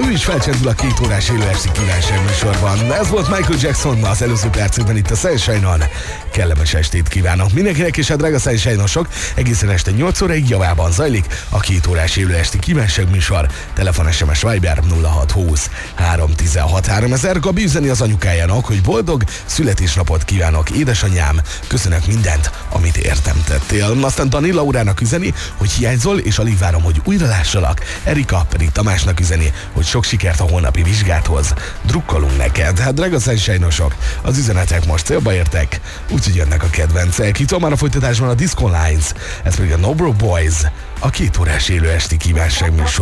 ő is felcsendül a 2 órás élő esti kívánság műsorban. Ez volt Michael Jackson az előző percekben itt a Sunshine-on. Kellemes estét kívánok mindenkinek, és a drága Sunshine-osok, egészen este 8 óráig javában zajlik a 2 órás élő esti kívánság műsor. Telefon, SMS, Viber 0620 316 3000. Gabi üzeni az anyukájának, hogy boldog születésnapot kívánok, édesanyám, köszönök mindent, amit értem tettél. Aztán Dani Laurának üzeni, hogy hiányzol, és alig várom, hogy újra lássalak. Erika pedig Tamásnak üzeni, hogy sok sikert a holnapi vizsgáthoz. Drukkolunk neked. Hát drága Sunshine-osok, az üzenetek most célba értek, úgyhogy jönnek a kedvencek. Itt van már a folytatásban a Disco Lines, ez pedig a No Broke Boys, a 2 órás élő esti kívánság műsor.